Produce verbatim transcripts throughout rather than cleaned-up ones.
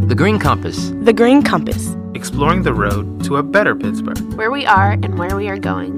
The Green Compass. The Green Compass. Exploring the road to a better Pittsburgh. Where we are and where we are going.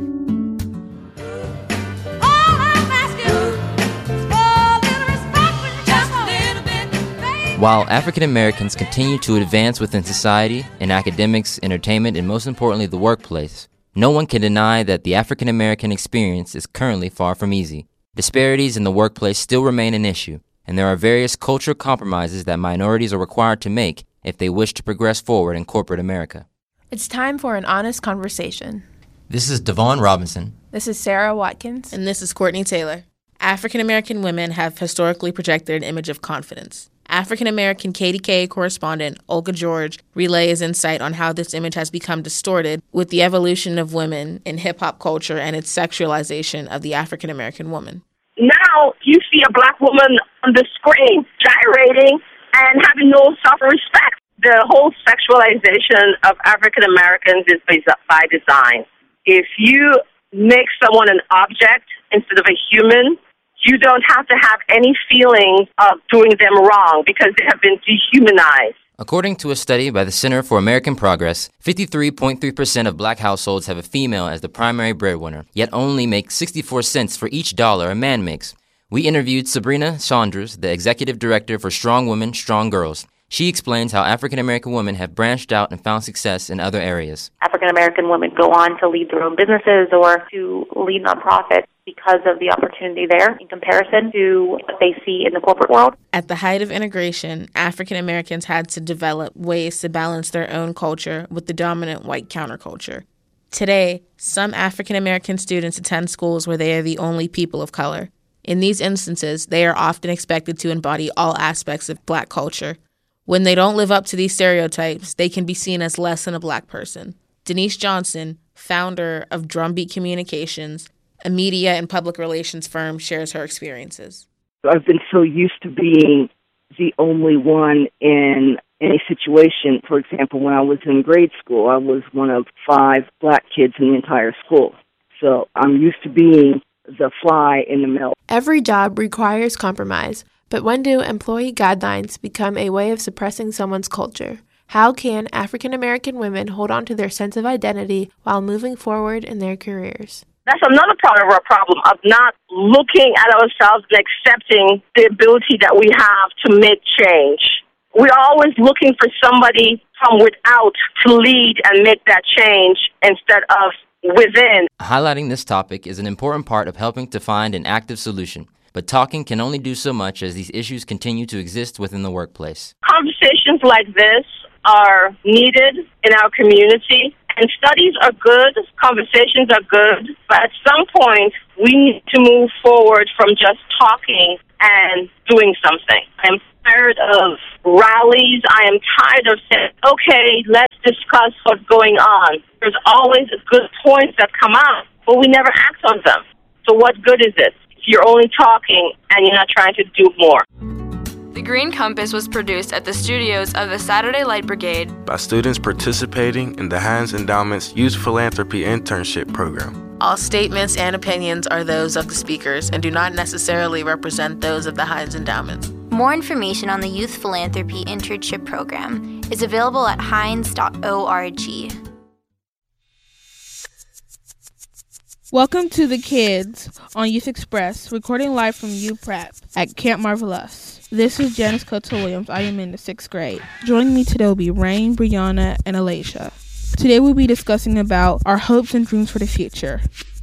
While African Americans continue to advance within society, in academics, entertainment, and most importantly, the workplace, no one can deny that the African American experience is currently far from easy. Disparities in the workplace still remain an issue, and there are various cultural compromises that minorities are required to make if they wish to progress forward in corporate America. It's time for an honest conversation. This is Devon Robinson. This is Sarah Watkins. And this is Courtney Taylor. African American women have historically projected an image of confidence. African American K D K A correspondent Olga George relays insight on how this image has become distorted with the evolution of women in hip-hop culture and its sexualization of the African American woman. Now you see a black woman on the screen gyrating and having no self-respect. The whole sexualization of African Americans is by design. If you make someone an object instead of a human, you don't have to have any feeling of doing them wrong because they have been dehumanized. According to a study by the Center for American Progress, fifty-three point three percent of black households have a female as the primary breadwinner, yet only make sixty-four cents for each dollar a man makes. We interviewed Sabrina Saunders, the executive director for Strong Women, Strong Girls. She explains how African American women have branched out and found success in other areas. African American women go on to lead their own businesses or to lead nonprofits because of the opportunity there in comparison to what they see in the corporate world. At the height of integration, African Americans had to develop ways to balance their own culture with the dominant white counterculture. Today, some African American students attend schools where they are the only people of color. In these instances, they are often expected to embody all aspects of black culture. When they don't live up to these stereotypes, they can be seen as less than a black person. Denise Johnson, founder of Drumbeat Communications, a media and public relations firm, shares her experiences. I've been so used to being the only one in any situation. For example, when I was in grade school, I was one of five black kids in the entire school. So I'm used to being the fly in the mill. Every job requires compromise. But when do employee guidelines become a way of suppressing someone's culture? How can African American women hold on to their sense of identity while moving forward in their careers? That's another part of our problem of not looking at ourselves and accepting the ability that we have to make change. We're always looking for somebody from without to lead and make that change instead of within. Highlighting this topic is an important part of helping to find an active solution. But talking can only do so much as these issues continue to exist within the workplace. Conversations like this are needed in our community, and studies are good, conversations are good, but at some point we need to move forward from just talking and doing something. I'm tired of rallies. I am tired of saying, okay, let's discuss what's going on. There's always good points that come out, but we never act on them. So what good is it? You're only talking and you're not trying to do more. The Green Compass was produced at the studios of the Saturday Light Brigade by students participating in the Heinz Endowment's Youth Philanthropy Internship Program. All statements and opinions are those of the speakers and do not necessarily represent those of the Heinz Endowment. More information on the Youth Philanthropy Internship Program is available at heinz dot org. Welcome to The Kids on Youth Express, recording live from U Prep at Camp Marvelous. This is Janice Coates-Williams. I am in the sixth grade. Joining me today will be Rain, Brianna, and Alasia. Today we'll be discussing about our hopes and dreams for the future.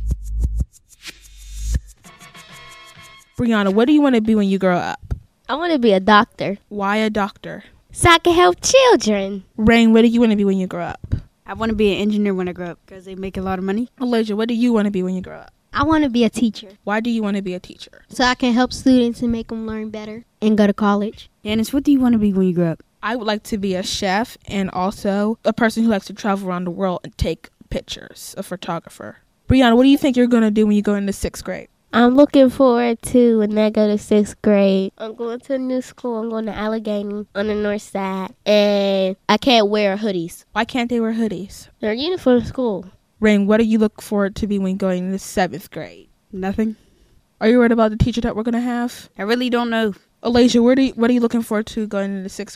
Brianna, what do you want to be when you grow up? I want to be a doctor. Why a doctor? So I can help children. Rain, what do you want to be when you grow up? I want to be an engineer when I grow up because they make a lot of money. Alasia, what do you want to be when you grow up? I want to be a teacher. Why do you want to be a teacher? So I can help students and make them learn better and go to college. Janice, what do you want to be when you grow up? I would like to be a chef and also a person who likes to travel around the world and take pictures, a photographer. Brianna, what do you think you're going to do when you go into sixth grade? I'm looking forward to when I go to sixth grade. I'm going to a new school. I'm going to Allegheny on the north side. And I can't wear hoodies. Why can't they wear hoodies? They're uniform school. Rain, what do you look forward to be when going into seventh grade? Nothing. Are you worried about the teacher that we're going to have? I really don't know. Alasia, where do you, what are you looking forward to going into sixth grade?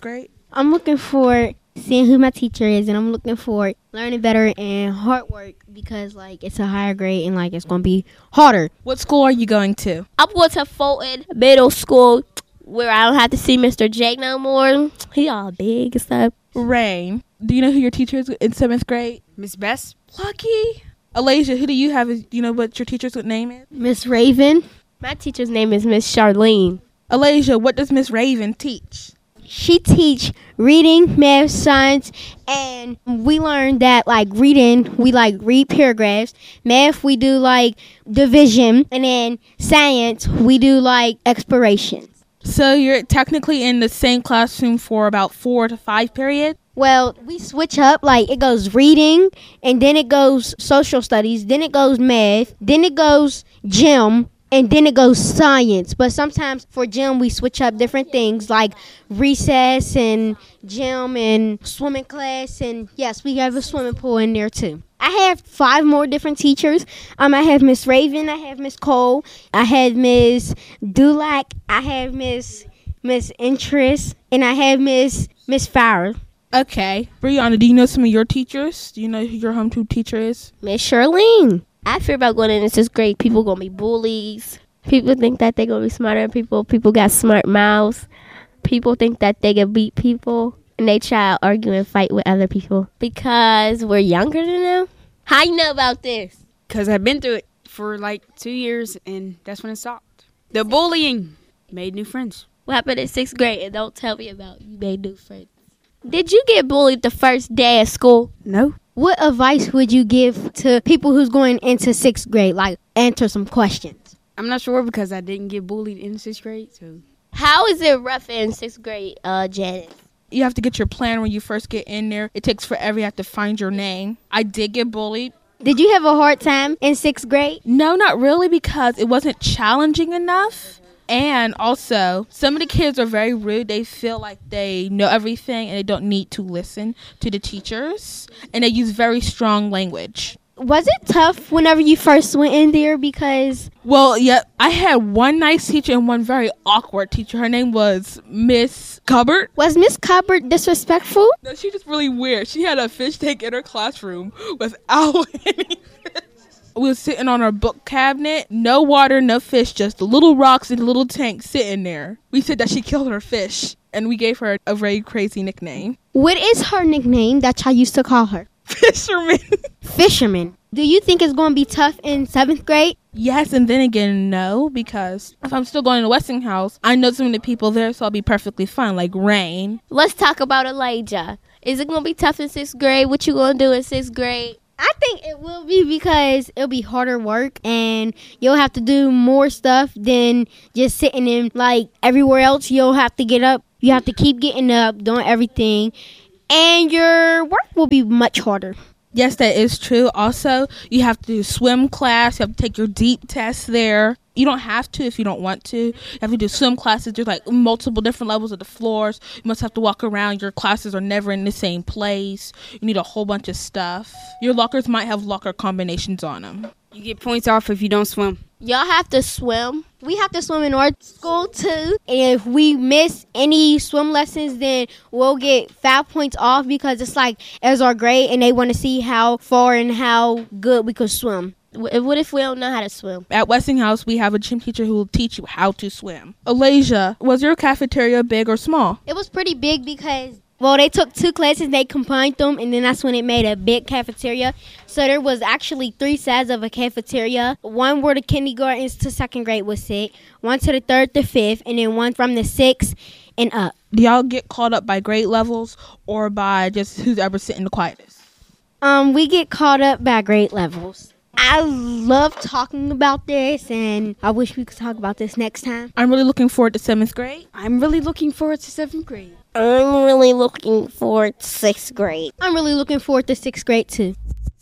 I'm looking for seeing who my teacher is, and I'm looking for learning better and hard work because, like, it's a higher grade and, like, it's going to be harder. What school are you going to? I'm going to Fulton Middle School where I don't have to see Mister Jake no more. He all big and stuff. Rain, do you know who your teacher is in seventh grade? Miss Bess. Lucky. Alasia, who do you have? Do you know what your teacher's name is? Miss Raven. My teacher's name is Miss Charlene. Alasia, what does Miss Raven teach? She teach reading, math, science, and we learned that, like, reading, we, like, read paragraphs. Math, we do, like, division. And then science, we do, like, explorations. So you're technically in the same classroom for about four to five periods? Well, we switch up. Like, it goes reading, and then it goes social studies, then it goes math, then it goes gym, and then it goes science. But sometimes for gym, we switch up different things like recess and gym and swimming class. And yes, we have a swimming pool in there too. I have five more different teachers. Um, I have Miss Raven, I have Miss Cole, I have Miss Dulac, I have Miss Miss Interest, and I have Miss Miss Farrer. Okay. Brianna, do you know some of your teachers? Do you know who your home tutor teacher is? Miss Charlene. I fear about going into sixth grade. People going to be bullies. People think that they're going to be smarter than people. People got smart mouths. People think that they can beat people. And they try to argue and fight with other people. Because we're younger than them. How you know about this? Because I've been through it for like two years, and that's when it stopped. The bullying made new friends. What happened in sixth grade? And don't tell me about you made new friends. Did you get bullied the first day at school? No. What advice would you give to people who's going into sixth grade? Like, answer some questions. I'm not sure because I didn't get bullied in sixth grade. So, how is it rough in sixth grade, uh, Janice? You have to get your plan when you first get in there. It takes forever. You have to find your name. I did get bullied. Did you have a hard time in sixth grade? No, not really, because it wasn't challenging enough. And also, some of the kids are very rude. They feel like they know everything and they don't need to listen to the teachers. And they use very strong language. Was it tough whenever you first went in there? Because... Well, yeah, I had one nice teacher and one very awkward teacher. Her name was Miss Cupboard. Was Miss Cupboard disrespectful? No, she was really weird. She had a fish tank in her classroom without any fish. We were sitting on our book cabinet. No water, no fish, just little rocks and a little tank sitting there. We said that she killed her fish, and we gave her a very crazy nickname. What is her nickname that y'all used to call her? Fisherman. Fisherman. Do you think it's going to be tough in seventh grade? Yes, and then again, no, because if I'm still going to Westinghouse, I know some of the people there, so I'll be perfectly fine, like Rain. Let's talk about Elijah. Is it going to be tough in sixth grade? What you going to do in sixth grade? I think it will be because it'll be harder work and you'll have to do more stuff than just sitting in, like, everywhere else. You'll have to get up. You have to keep getting up, doing everything. And your work will be much harder. Yes, that is true. Also, you have to do swim class. You have to take your deep test there. You don't have to if you don't want to. You have to do swim classes. There's like multiple different levels of the floors. You must have to walk around. Your classes are never in the same place. You need a whole bunch of stuff. Your lockers might have locker combinations on them. You get points off if you don't swim. Y'all have to swim. We have to swim in our school too. And if we miss any swim lessons, then we'll get five points off because it's like as our grade and they want to see how far and how good we could swim. What if we don't know how to swim? At Westinghouse, we have a gym teacher who will teach you how to swim. Alasia, was your cafeteria big or small? It was pretty big because, well, they took two classes, they combined them, and then that's when it made a big cafeteria. So there was actually three sides of a cafeteria. One where the kindergarten to second grade would sit, one to the third to fifth, and then one from the sixth and up. Do y'all get called up by grade levels or by just who's ever sitting the quietest? Um, we get caught up by grade levels. I love talking about this, and I wish we could talk about this next time. I'm really looking forward to seventh grade. I'm really looking forward to seventh grade. I'm really looking forward to sixth grade. I'm really looking forward to sixth grade, too.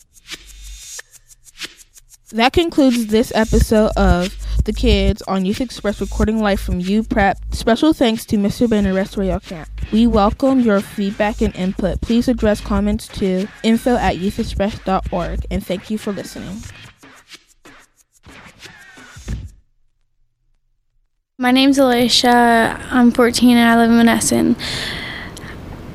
That concludes this episode of The Kids on Youth Express, recording live from U Prep. Special thanks to Mister Ben and rest Royal Camp. We welcome your feedback and input. Please address comments to info at youth express dot org, and thank you for listening. My name's Alicia. I'm fourteen and I live in Monessen.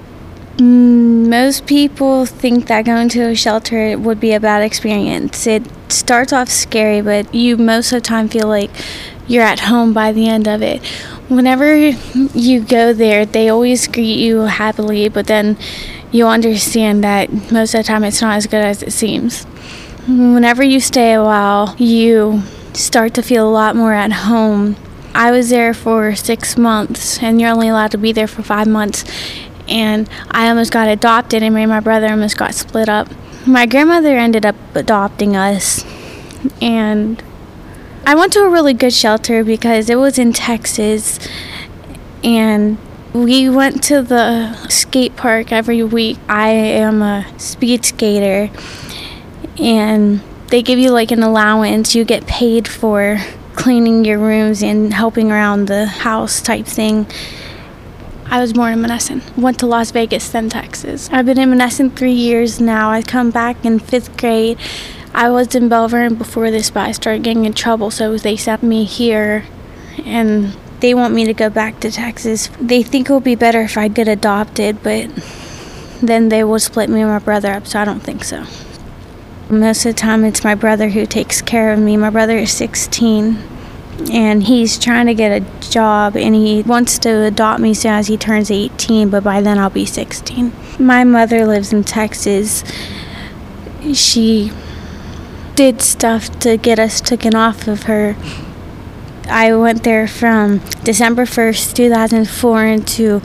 Most people think that going to a shelter would be a bad experience. It starts off scary, but you most of the time feel like you're at home by the end of it. Whenever you go there, they always greet you happily, but then you'll understand that most of the time it's not as good as it seems. Whenever you stay a while, you start to feel a lot more at home. I was there for six months, and you're only allowed to be there for five months. And I almost got adopted, and me and my brother almost got split up. My grandmother ended up adopting us, and I went to a really good shelter because it was in Texas, and we went to the skate park every week. I am a speed skater, and they give you like an allowance. You get paid for cleaning your rooms and helping around the house type thing. I was born in Monessen, went to Las Vegas, then Texas. I've been in Monessen three years now. I come back in fifth grade. I was in Belle Vernon before this, but I started getting in trouble, so they sent me here, and they want me to go back to Texas. They think it would be better if I get adopted, but then they will split me and my brother up, so I don't think so. Most of the time, it's my brother who takes care of me. My brother is sixteen. And he's trying to get a job, and he wants to adopt me as soon as he turns eighteen, but by then I'll be sixteen. My mother lives in Texas. She did stuff to get us taken off of her. I went there from December first, two thousand four into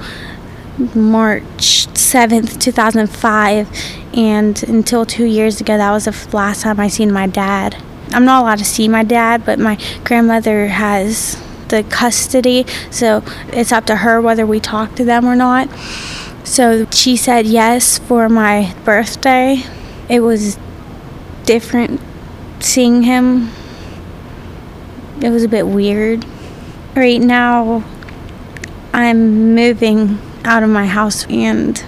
March seventh, two thousand five, and until two years ago, that was the last time I seen my dad. I'm not allowed to see my dad, but my grandmother has the custody, so it's up to her whether we talk to them or not. So she said yes for my birthday. It was different seeing him. It was a bit weird. Right now, I'm moving out of my house, and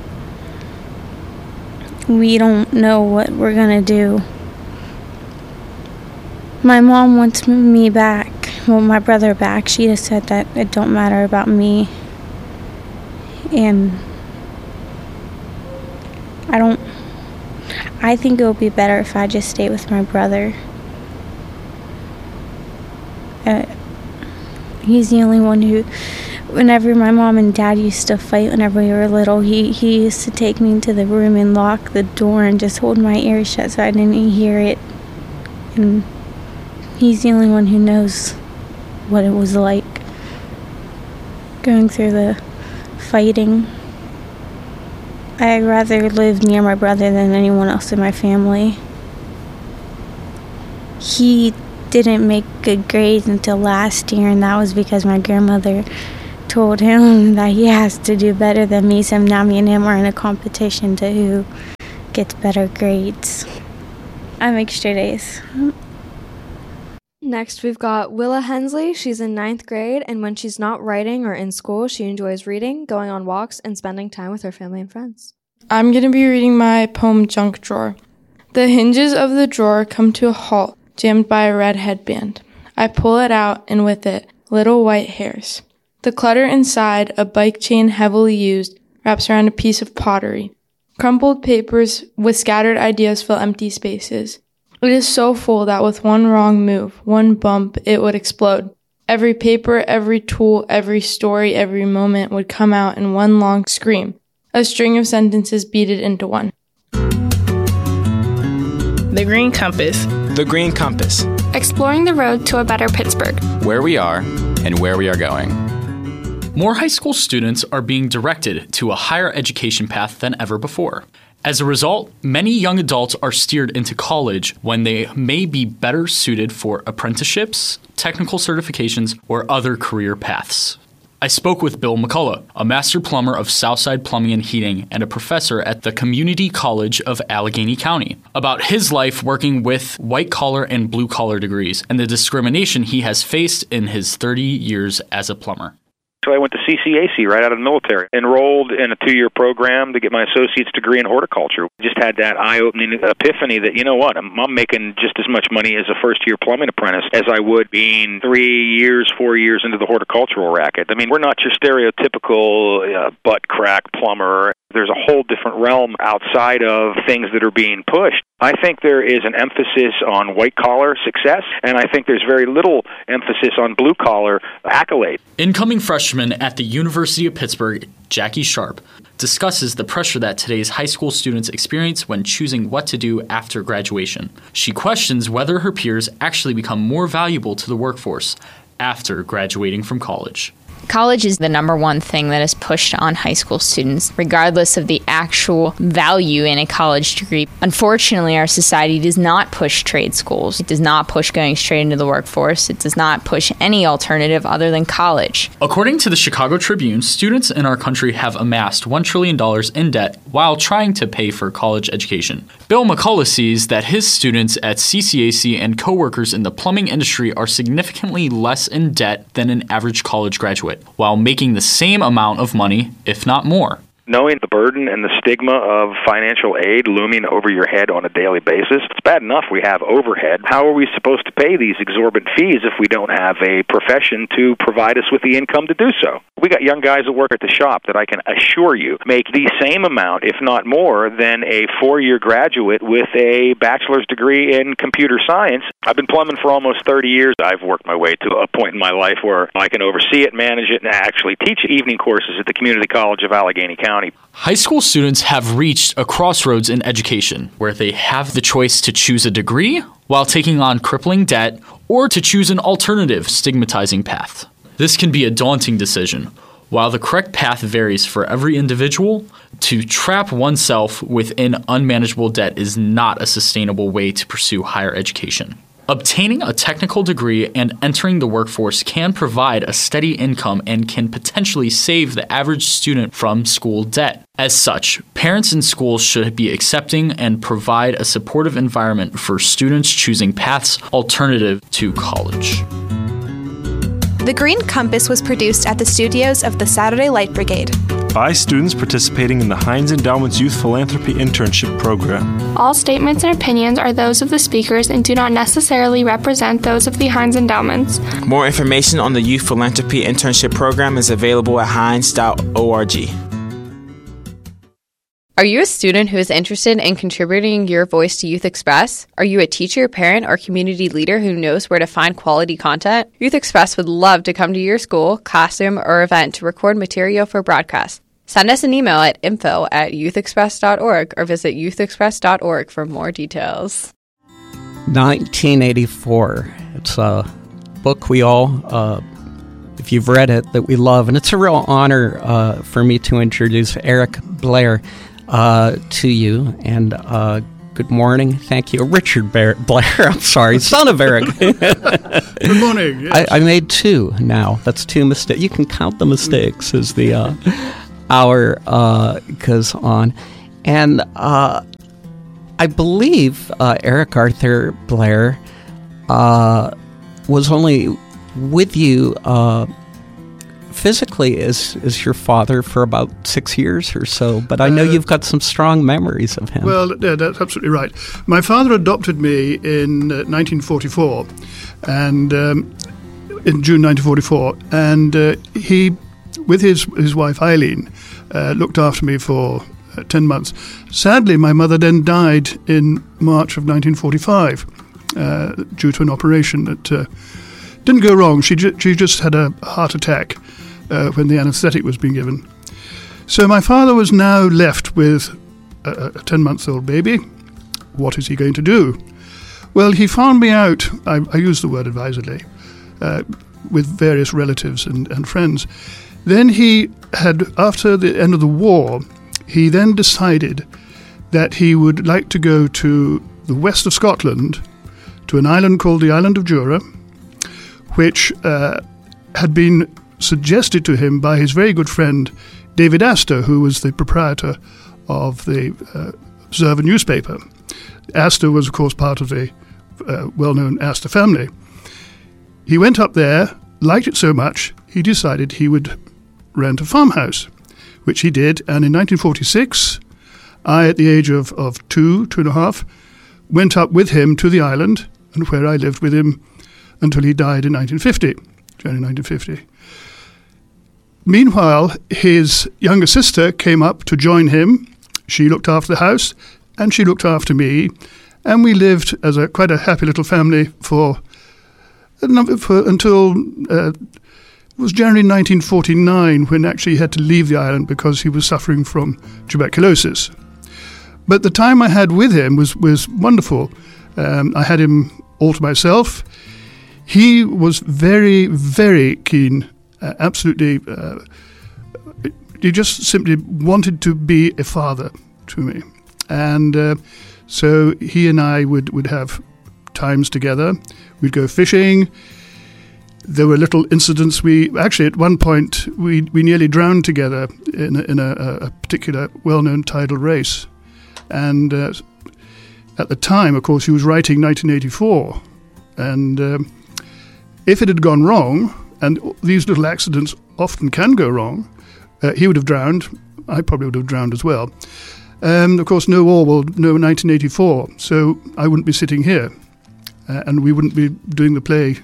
we don't know what we're gonna do. My mom wants me back, well, my brother back. She just said that it don't matter about me. And I don't, I think it would be better if I just stay with my brother. Uh, he's the only one who, whenever my mom and dad used to fight whenever we were little, he, he used to take me into the room and lock the door and just hold my ears shut so I didn't hear it. And he's the only one who knows what it was like going through the fighting. I'd rather live near my brother than anyone else in my family. He didn't make good grades until last year, and that was because my grandmother told him that he has to do better than me, so now me and him are in a competition to who gets better grades. I make straight A's. Next, we've got Willa Hensley. She's in ninth grade, and when she's not writing or in school, she enjoys reading, going on walks, and spending time with her family and friends. I'm going to be reading my poem, Junk Drawer. The hinges of the drawer come to a halt, jammed by a red headband. I pull it out, and with it, little white hairs. The clutter inside, a bike chain heavily used, wraps around a piece of pottery. Crumpled papers with scattered ideas fill empty spaces. It is so full that with one wrong move, one bump, it would explode. Every paper, every tool, every story, every moment would come out in one long scream. A string of sentences beaded into one. The Green Compass. The Green Compass. Exploring the road to a better Pittsburgh. Where we are and where we are going. More high school students are being directed to a higher education path than ever before. As a result, many young adults are steered into college when they may be better suited for apprenticeships, technical certifications, or other career paths. I spoke with Bill McCullough, a master plumber of Southside Plumbing and Heating and a professor at the Community College of Allegheny County, about his life working with white-collar and blue-collar degrees and the discrimination he has faced in his thirty years as a plumber. So I went to C C A C right out of the military, enrolled in a two-year program to get my associate's degree in horticulture. Just had that eye-opening epiphany that, you know what, I'm, I'm making just as much money as a first-year plumbing apprentice as I would being three years, four years into the horticultural racket. I mean, we're not your stereotypical uh, butt crack plumber. there's a whole different realm outside of things that are being pushed. I think there is an emphasis on white-collar success, and I think there's very little emphasis on blue-collar accolade. Incoming freshman at the University of Pittsburgh, Jackie Sharp, discusses the pressure that today's high school students experience when choosing what to do after graduation. She questions whether her peers actually become more valuable to the workforce after graduating from college. College is the number one thing that is pushed on high school students, regardless of the actual value in a college degree. Unfortunately, our society does not push trade schools. It does not push going straight into the workforce. It does not push any alternative other than college. According to the Chicago Tribune, students in our country have amassed one trillion dollars in debt while trying to pay for college education. Bill McCullough sees that his students at C C A C and coworkers in the plumbing industry are significantly less in debt than an average college graduate, while making the same amount of money, if not more. Knowing the burden and the stigma of financial aid looming over your head on a daily basis, it's bad enough we have overhead. How are we supposed to pay these exorbitant fees if we don't have a profession to provide us with the income to do so? We got young guys that work at the shop that I can assure you make the same amount, if not more, than a four-year graduate with a bachelor's degree in computer science. I've been plumbing for almost thirty years. I've worked my way to a point in my life where I can oversee it, manage it, and actually teach evening courses at the Community College of Allegheny County. High school students have reached a crossroads in education where they have the choice to choose a degree while taking on crippling debt or to choose an alternative stigmatizing path. This can be a daunting decision. While the correct path varies for every individual, to trap oneself within unmanageable debt is not a sustainable way to pursue higher education. Obtaining a technical degree and entering the workforce can provide a steady income and can potentially save the average student from school debt. As such, parents and schools should be accepting and provide a supportive environment for students choosing paths alternative to college. The Green Compass was produced at the studios of the Saturday Light Brigade by students participating in the Heinz Endowment's Youth Philanthropy Internship Program. All statements and opinions are those of the speakers and do not necessarily represent those of the Heinz Endowments. More information on the Youth Philanthropy Internship Program is available at heinz dot org. Are you a student who is interested in contributing your voice to Youth Express? Are you a teacher, parent, or community leader who knows where to find quality content? Youth Express would love to come to your school, classroom, or event to record material for broadcast. Send us an email at info at youth express dot org or visit youth express dot org for more details. nineteen eighty-four. It's a book we all, uh, if you've read it, that we love. And it's a real honor uh, for me to introduce Eric Blair uh, to you. And uh, good morning. Thank you. Richard Blair, Blair I'm sorry, son of Eric. Good morning. Yes. I, I made two now. That's two mistakes. You can count the mistakes as the uh, hour uh, goes on. And uh, I believe uh, Eric Arthur Blair uh, was only with you uh, physically as, as your father for about six years or so, but I know uh, you've got some strong memories of him. Well, yeah, that's absolutely right. My father adopted me in uh, nineteen forty-four, and um, in June nineteen forty-four, and uh, he, with his, his wife Eileen, uh, looked after me for uh, ten months. Sadly, my mother then died in March of nineteen forty-five uh, due to an operation that uh, didn't go wrong. She ju- she just had a heart attack uh, when the anaesthetic was being given. So my father was now left with a, a ten-month-old baby. What is he going to do? Well, he found me out, I, I use the word advisedly, uh, with various relatives and, and friends. Then he had, after the end of the war, he then decided that he would like to go to the west of Scotland, to an island called the Island of Jura, which uh, had been suggested to him by his very good friend David Astor, who was the proprietor of the uh, Observer newspaper. Astor was, of course, part of the uh, well-known Astor family. He went up there, liked it so much, he decided he would rent a farmhouse, which he did, and in nineteen forty-six, I, at the age of, of two, two and a half, went up with him to the island, and where I lived with him until he died in nineteen fifty, January nineteen fifty. Meanwhile, his younger sister came up to join him. She looked after the house, and she looked after me, and we lived as a quite a happy little family for, a number, for until uh, it was January nineteen forty-nine, when actually he had to leave the island because he was suffering from tuberculosis. But the time I had with him was was wonderful. Um, I had him all to myself. He was very, very keen. Uh, absolutely, uh, he just simply wanted to be a father to me. And uh, so he and I would, would have times together. We'd go fishing. There were little incidents. We actually, at one point, we, we nearly drowned together in a, in a, a particular well-known tidal race. And uh, at the time, of course, he was writing nineteen eighty-four. And um, if it had gone wrong, and these little accidents often can go wrong, uh, he would have drowned. I probably would have drowned as well. Um, of course, no Orwell, no nineteen eighty-four, so I wouldn't be sitting here, uh, and we wouldn't be doing the play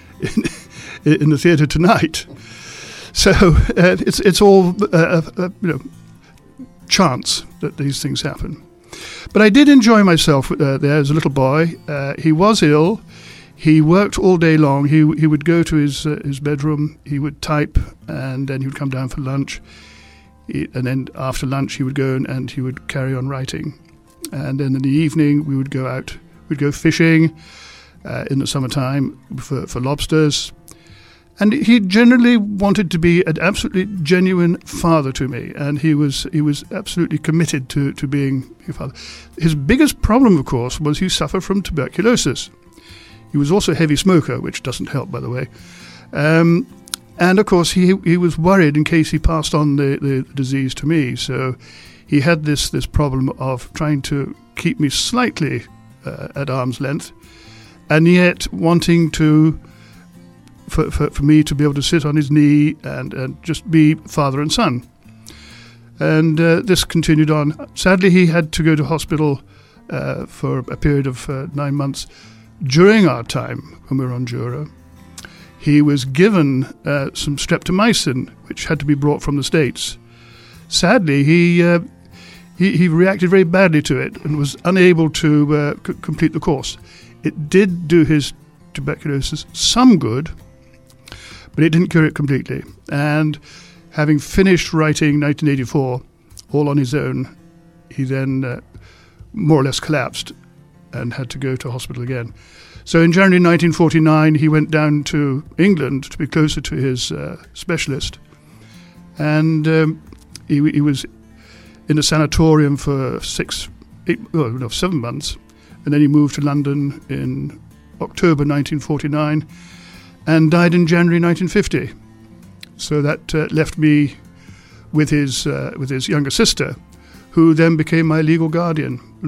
in, in the theatre tonight. So uh, it's it's all uh, uh, you know, chance that these things happen. But I did enjoy myself uh, there as a little boy. Uh, he was ill. He worked all day long. He he would go to his uh, his bedroom. He would type, and then he would come down for lunch. He, and then after lunch, he would go and, and he would carry on writing. And then in the evening, we would go out. We'd go fishing uh, in the summertime for, for lobsters. And he generally wanted to be an absolutely genuine father to me, and he was he was absolutely committed to, to being a father. His biggest problem, of course, was he suffered from tuberculosis. He was also a heavy smoker, which doesn't help, by the way. Um, and, of course, he he was worried in case he passed on the, the disease to me. So he had this, this problem of trying to keep me slightly uh, at arm's length, and yet wanting to for, for, for me to be able to sit on his knee and, and just be father and son. And uh, this continued on. Sadly, he had to go to hospital uh, for a period of uh, nine months. During our time, when we were on Jura, he was given uh, some streptomycin, which had to be brought from the States. Sadly, he, uh, he he reacted very badly to it and was unable to uh, c- complete the course. It did do his tuberculosis some good, but it didn't cure it completely. And having finished writing nineteen eighty-four, all on his own, he then uh, more or less collapsed and had to go to hospital again. So in January nineteen forty-nine, he went down to England to be closer to his uh, specialist. And um, he, he was in a sanatorium for six, eight, oh, no, seven months. And then he moved to London in October nineteen forty-nine and died in January nineteen fifty. So that uh, left me with his uh, with his younger sister, who then became my legal guardian.